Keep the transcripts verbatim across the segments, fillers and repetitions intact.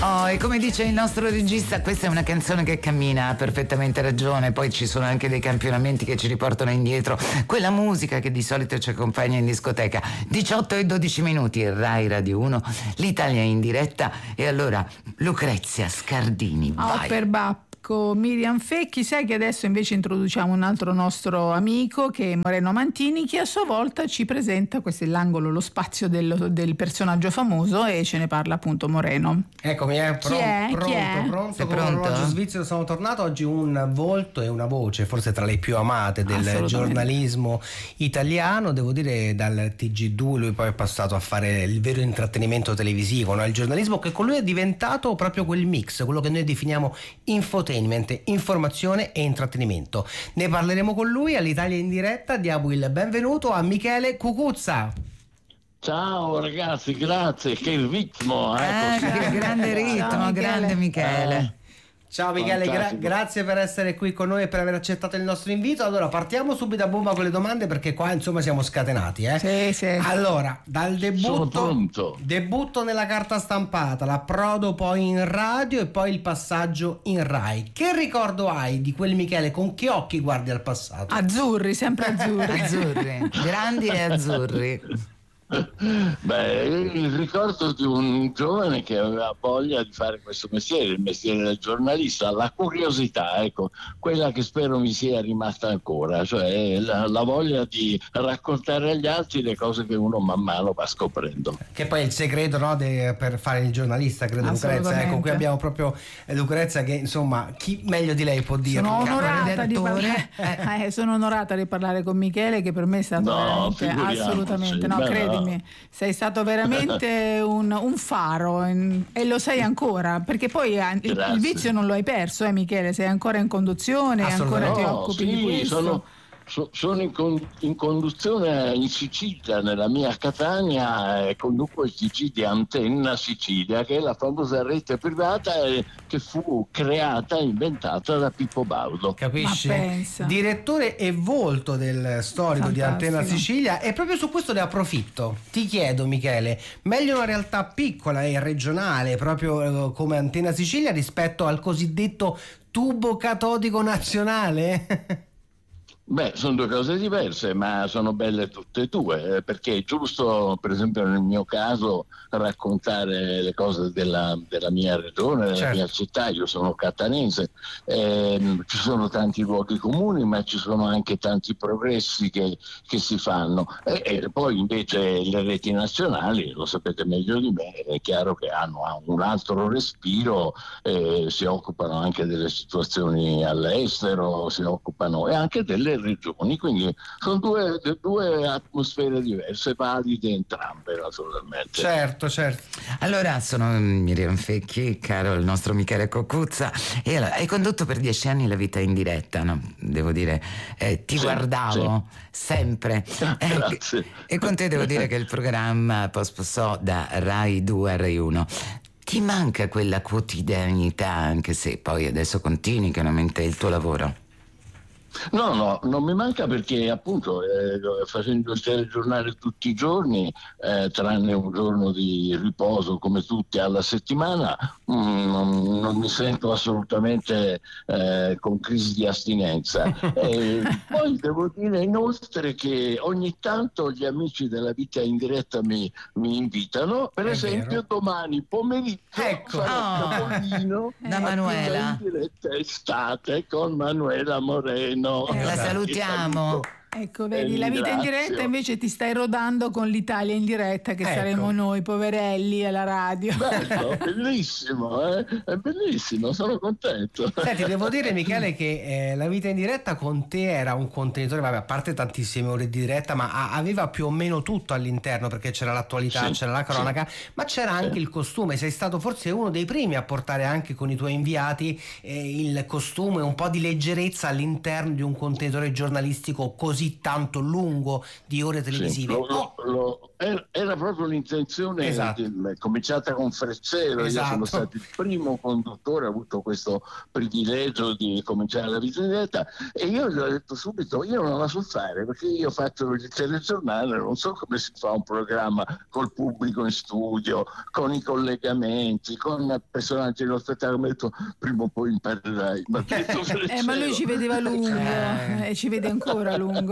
Oh, e come dice il nostro regista, questa è una canzone che cammina, ha perfettamente ragione. Poi ci sono anche dei campionamenti che ci riportano indietro. Quella musica che di solito ci accompagna in discoteca. diciotto e dodici minuti, Rai Radio uno, l'Italia in diretta. E allora, Lucrezia Scardini, vai. Oh, per Bappo. Miriam Fecchi, sai che adesso invece introduciamo un altro nostro amico che è Moreno Mantini, che a sua volta ci presenta, questo è l'angolo, lo spazio del, del personaggio famoso, e ce ne parla appunto Moreno. Eccomi, è, Chi è? pronto, Chi è? pronto, Sei come pronto? un orologio svizzero sono tornato. Oggi un volto e una voce, forse tra le più amate del giornalismo italiano, devo dire dal T G due, lui poi è passato a fare il vero intrattenimento televisivo, no? Il giornalismo che con lui è diventato proprio quel mix, quello che noi definiamo infotainment, informazione e intrattenimento. Ne parleremo con lui all'Italia in diretta. Diamo il benvenuto a Michele Cucuzza. Ciao ragazzi, grazie, che ritmo, Eh, ecco. che grande ritmo, Ciao, grande Michele. Eh, Ciao Michele, gra- Fantastico. grazie per essere qui con noi e per aver accettato il nostro invito. Allora partiamo subito a bomba con le domande, perché qua insomma siamo scatenati, eh? Sì, sì. Allora, dal Sono debutto pronto. debutto nella carta stampata, l'approdo poi in radio e poi il passaggio in Rai. Che ricordo hai di quel Michele? Con che occhi guardi al passato? Azzurri, sempre azzurri. Azzurri, grandi e azzurri. Beh, il ricordo di un giovane che aveva voglia di fare questo mestiere, il mestiere del giornalista, la curiosità, ecco, quella che spero mi sia rimasta ancora, cioè la, la voglia di raccontare agli altri le cose che uno man mano va scoprendo. Che poi è il segreto, no, de- per fare il giornalista, credo, Lucrezia. Assolutamente. Ecco, qui abbiamo proprio eh, Lucrezia che insomma, chi meglio di lei può dirlo? Sono onorata, di Caporedattore. parlare, eh, sono onorata di parlare con Michele, che per me è stato No, veramente, figuriamoci. assolutamente, no, Beh, credimi, no. sei stato veramente un, un faro, in- e lo sei ancora, perché poi eh, il, il Grazie. vizio non lo hai perso, eh Michele, sei ancora in conduzione, ancora ti No, occupi di sì, questo. sono, so- sono in, con- in conduzione in Sicilia, nella mia Catania, e conduco il T G di Antenna Sicilia, che è la famosa rete privata eh, che fu creata e inventata da Pippo Baudo. Capisci? Ma pensa. Direttore e volto del storico di Fantastico. Antenna Sicilia, e proprio su questo ne approfitto. Ti chiedo, Michele, meglio una realtà piccola e regionale proprio eh, come Antenna Sicilia rispetto al cosiddetto tubo catodico nazionale? Beh, sono due cose diverse, ma sono belle tutte e due, eh, perché è giusto, per esempio nel mio caso, raccontare le cose della, della mia regione, della Certo. mia città. Io sono catanese, ehm, ci sono tanti luoghi comuni, ma ci sono anche tanti progressi che, che si fanno. E, e poi invece le reti nazionali, lo sapete meglio di me, è chiaro che hanno un altro respiro, eh, si occupano anche delle situazioni all'estero, si occupano e anche delle regioni, quindi sono due, due atmosfere diverse, valide entrambe naturalmente. Certo, certo. Allora, sono Miriam Fecchi, caro il nostro Michele Cucuzza, e allora, hai condotto per dieci anni La vita in diretta, no? Devo dire, eh, ti Sì, guardavo sempre. Eh, Grazie. e con te devo dire che il programma poi spostò da Rai due a Rai uno. Ti manca quella quotidianità, anche se poi adesso continui chiaramente il tuo lavoro? No, no, non mi manca, perché appunto eh, facendo il telegiornale tutti i giorni, eh, tranne un giorno di riposo come tutti alla settimana, mm, non, non mi sento assolutamente eh, con crisi di astinenza. E poi devo dire inoltre che ogni tanto gli amici della vita in diretta mi, mi invitano, per È esempio vero. domani pomeriggio Ecco. Oh. farò Capolino Da a Manuela. in diretta estate con Manuela Moreno. Eh, La Esatto. salutiamo. Ecco, vedi, Eh, la vita in ringrazio. diretta invece ti stai rodando con l'Italia in diretta, che Ecco. saremo noi, poverelli, alla radio. Bello, bellissimo, eh? È bellissimo, sono contento. Senti, devo dire, Michele, che eh, La vita in diretta con te era un contenitore, vabbè, a parte tantissime ore di diretta, ma a- aveva più o meno tutto all'interno, perché c'era l'attualità, Sì, c'era la cronaca, ma c'era anche il costume. Sei stato forse uno dei primi a portare anche con i tuoi inviati eh, il costume, un po' di leggerezza all'interno di un contenitore giornalistico così tanto lungo di ore televisive. Sì, lo- lo- Oh, lo- era era proprio l'intenzione, esatto. di, è cominciata con Frezzero, esatto. Io sono stato il primo conduttore, ho avuto questo privilegio di cominciare la vita in diretta, e io gli ho detto subito: io non la so fare, perché io faccio il telegiornale, non so come si fa un programma col pubblico in studio, con i collegamenti, con personaggi dello spettacolo. Mi ha detto: prima o poi imparerai. Ma, eh, ma lui ci vedeva lungo eh. e ci vede ancora lungo.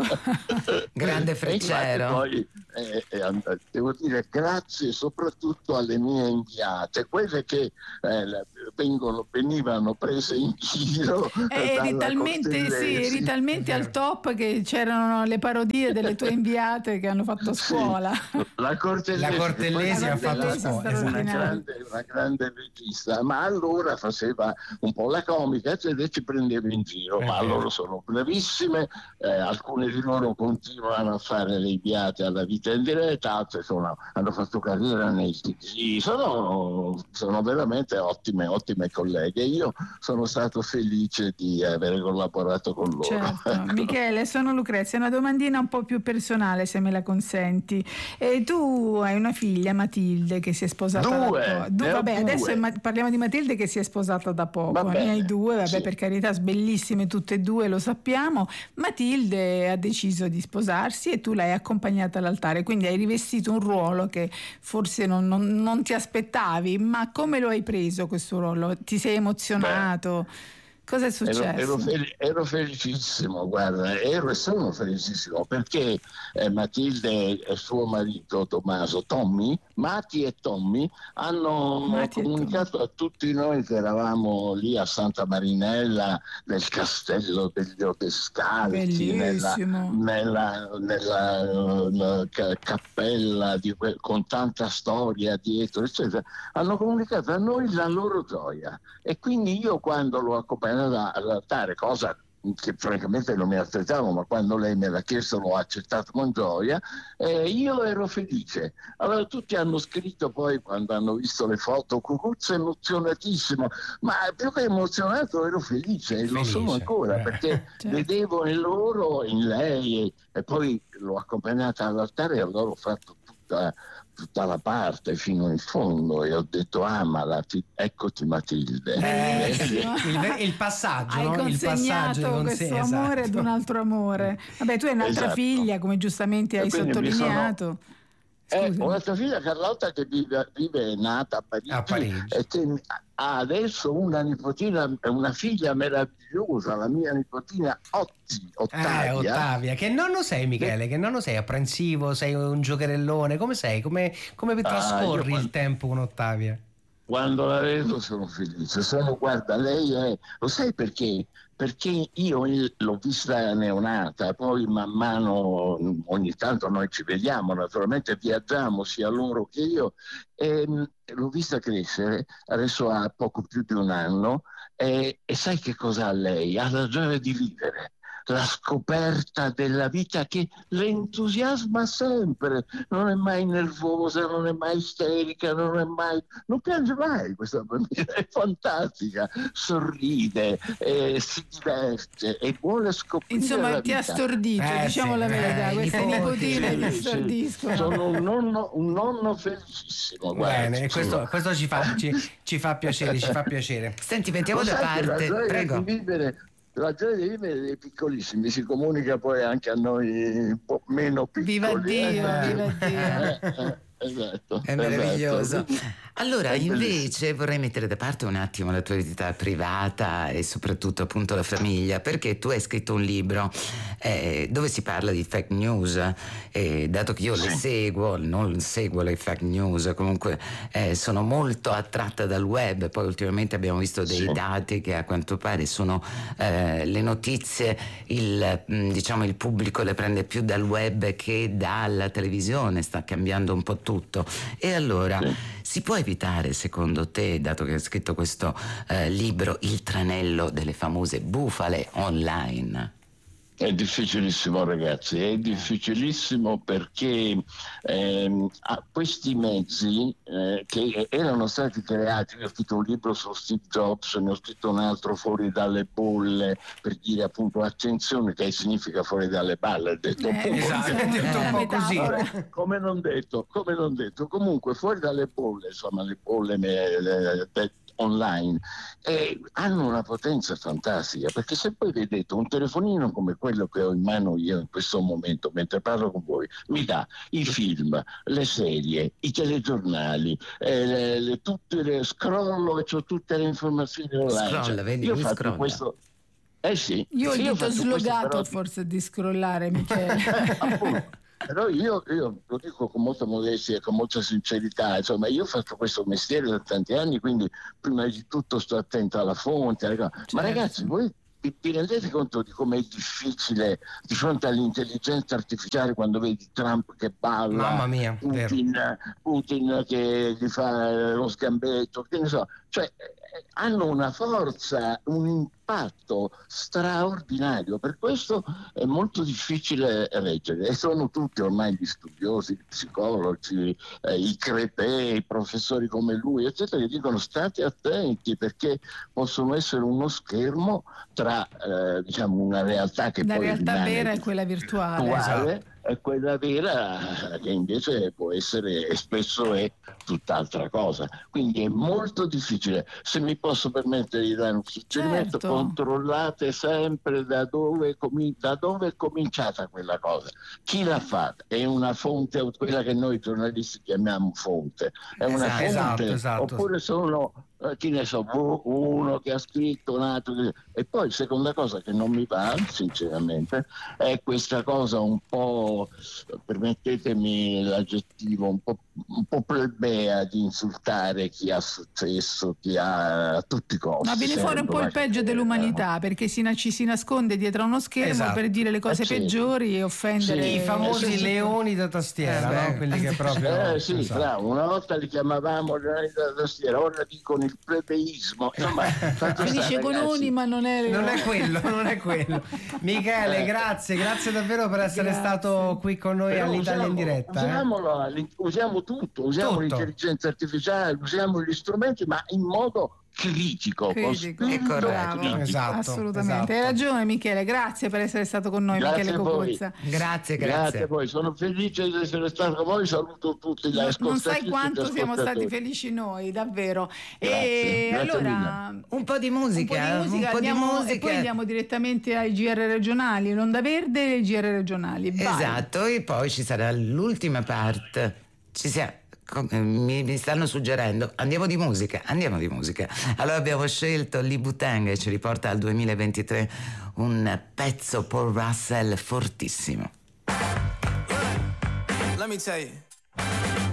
Grande Freccero. Poi eh, eh, devo dire grazie soprattutto alle mie inviate, quelle che eh, vengono, venivano prese in giro. Eh, eri talmente, sì, eri talmente al top che c'erano le parodie delle tue inviate che hanno fatto scuola. Sì, la Cortellesi, la Cortellesi ha fatto scuola, una grande, una grande regista, ma allora faceva un po' la comica e ci prendeva in giro, ma loro sono bravissime, eh, alcune di loro continuano a fare le inviate alla vita in diretta, altre sono, hanno fatto carriera nei T G, sono, sono veramente ottime, ottime colleghe. Io sono stato felice di avere collaborato con loro. Certo. Michele, sono Lucrezia, una domandina un po' più personale, se me la consenti. E tu hai una figlia, Matilde, che si è sposata due, da poco. Du- vabbè, due. adesso ma- parliamo di Matilde che si è sposata da poco. Ne hai due, vabbè, sì. Per carità, bellissime tutte e due, lo sappiamo. Matilde ha deciso di sposarsi e tu l'hai accompagnata all'altare, quindi hai rivestito un ruolo che forse non, non, non ti aspettavi, ma come lo hai preso questo ruolo? Ti sei emozionato? Beh. Cosa è successo? Ero, ero, fel- ero felicissimo, guarda, ero e sono felicissimo perché eh, Matilde e suo marito Tommaso, Tommy, Mati e Tommy, hanno Mati comunicato a tutti noi che eravamo lì a Santa Marinella, nel castello degli Odescalchi, nella, nella, nella, nella cappella di que- con tanta storia dietro, eccetera. Hanno comunicato a noi la loro gioia, e quindi io, quando l'ho accompagnato all'altare, cosa che francamente non mi aspettavo, ma quando lei me l'ha chiesto l'ho accettato con gioia, eh, io ero felice. Allora tutti hanno scritto poi, quando hanno visto le foto: Cucuzzo emozionatissimo, ma più che emozionato ero felice, e lo sono ancora, perché certo. Vedevo in loro, in lei, e, e poi l'ho accompagnata all'altare e allora ho fatto tutta tutta la parte fino in fondo e ho detto: amala, ti, eccoti Matilde. Eh, il, il passaggio, hai no? consegnato il passaggio questo conse- amore esatto. ad un altro amore. Vabbè, tu hai un'altra Esatto. figlia, come giustamente hai sottolineato. Sono... Eh, ho un'altra figlia, Carlotta, che vive, vive è nata a Parigi, a Parigi. E che ha adesso una nipotina, una figlia meravigliosa, la mia nipotina Otti, Ottavia. Eh, Ottavia. Che nonno sei, Michele? Che nonno sei? Apprensivo? Sei un giocherellone? Come sei? Come, come trascorri ah, il tempo con Ottavia? Quando la vedo sono felice, sono, guarda, lei è, lo sai perché? Perché io l'ho vista neonata, poi man mano, ogni tanto noi ci vediamo, naturalmente viaggiamo sia loro che io, e l'ho vista crescere, adesso ha poco più di un anno, e, e sai che cosa ha lei? Ha la gioia di vivere, la scoperta della vita che le entusiasma sempre, non è mai nervosa, non è mai isterica, non è mai, non piange mai questa bambina, è fantastica, sorride, eh, si diverte e vuole scoprire. Insomma, la ti vita. ha stordito, eh, diciamo sì, la verità, eh, queste nipotine ti stordiscono. Sono un nonno, un nonno felicissimo. Bene, guarda, questo, questo ci fa, ci, ci fa piacere, ci fa piacere. Senti, mettiamo da parte, prego. Di vivere, la gioia di vivere dei piccolissimi si comunica poi anche a noi un po' meno piccoli. Viva Dio, eh? viva Dio. Eh, eh, esatto, è meraviglioso. Esatto. Allora, invece vorrei mettere da parte un attimo la tua vita privata e soprattutto appunto la famiglia, perché tu hai scritto un libro eh, dove si parla di fake news, e dato che io le seguo, non seguo le fake news, comunque eh, sono molto attratta dal web. Poi ultimamente abbiamo visto dei sì. dati che a quanto pare sono eh, le notizie, il, diciamo il pubblico le prende più dal web che dalla televisione, sta cambiando un po' tutto. E allora sì. si può evitare, secondo te, dato che hai scritto questo eh, libro, il tranello delle famose bufale online? È difficilissimo, ragazzi, è difficilissimo perché ehm, a questi mezzi eh, che erano stati creati, io ho scritto un libro su Steve Jobs, ne ho scritto un altro, Fuori dalle bolle, per dire appunto attenzione, che significa fuori dalle balle, detto un po', Eh, esatto, eh, detto un po' eh, così. metafora. come non detto, come non detto, comunque fuori dalle bolle, insomma le bolle le, le, le, online, eh, hanno una potenza fantastica, perché se poi vedete un telefonino come quello che ho in mano io in questo momento mentre parlo con voi, mi dà i film, le serie, i telegiornali, eh, le, le, tutte le scrollo e ho tutte le informazioni online. Scrolla, Cioè, vedi, io lui faccio scrolla. questo. Eh sì, Io ho il dito slogato però... forse di scrollare, Michele. Appunto. Però io, io lo dico con molta modestia e con molta sincerità, insomma, io faccio questo mestiere da tanti anni, quindi prima di tutto sto attento alla fonte. Certo. Ma ragazzi, voi vi, vi rendete conto di com'è difficile di fronte all'intelligenza artificiale quando vedi Trump che balla, mamma mia, Putin, Putin che gli fa lo sgambetto, che ne so, cioè hanno una forza, un impatto straordinario, per questo è molto difficile reggere, e sono tutti ormai gli studiosi, gli psicologi, eh, i crepè, i professori come lui, eccetera, che dicono state attenti perché possono essere uno schermo tra eh, diciamo una realtà che la poi realtà vera e quella virtuale, virtuale, e quella vera che invece può essere e spesso è tutt'altra cosa, quindi è molto difficile. Se mi posso permettere di dare un suggerimento, certo. Controllate sempre da dove, comin- da dove è cominciata quella cosa, chi l'ha fatta, è una fonte, quella che noi giornalisti chiamiamo fonte, è una Esatto, fonte esatto, esatto. oppure sono eh, chi ne so, uno che ha scritto un altro che... E poi seconda cosa che non mi va sinceramente è questa cosa un po', permettetemi l'aggettivo, un po', un po' plebea di insultare chi ha successo, chi ha a tutti i costi. Ma viene fuori un po' il peggio dell'umanità, perché si, ci si nasconde dietro a uno schermo, esatto, per dire le cose eh, peggiori e offendere sì, i famosi sì, sì. leoni da tastiera, eh, no? Quelli che proprio eh sì, esatto. bravo. Una volta li chiamavamo leoni da tastiera, ora dicono il plebeismo, insomma finisce con oni, ma non è non è quello, non è quello. Michele, Eh. grazie, grazie davvero per essere Grazie. stato qui con noi Però all'Italia usiamo, in diretta. usiamolo, eh? usiamo tutto, usiamo Tutto. l'intelligenza artificiale, usiamo gli strumenti, ma in modo critico, critico, con spirito corretto. critico. Esatto, assolutamente. esatto. Hai ragione, Michele, grazie per essere stato con noi. Grazie Michele a voi. Cocuzza. Grazie, Grazie grazie. a voi, sono felice di essere stato con voi, saluto tutti gli Non, ascoltatori. non sai quanto siamo stati felici noi, davvero. Grazie, E grazie allora Un po' di musica, un po' di musica, un po' di andiamo- musica. e poi andiamo direttamente ai G R regionali, l'Onda Verde e i G R regionali. Vai. Esatto, e poi ci sarà l'ultima parte. Ci siamo. Mi, mi stanno suggerendo andiamo di musica, andiamo di musica. Allora abbiamo scelto Lee Butang e ci riporta al duemilaventitré un pezzo Paul Russell fortissimo. Let me tell you.